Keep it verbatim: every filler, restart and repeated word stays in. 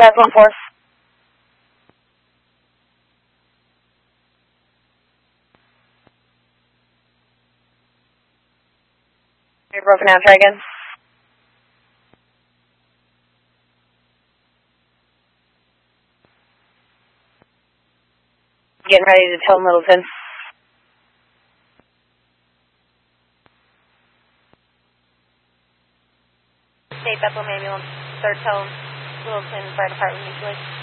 South one four. You're broken down, try again. Getting ready to tell Middleton. State Bethlehem Ambulance, third tone, Middleton Fire Department, usually.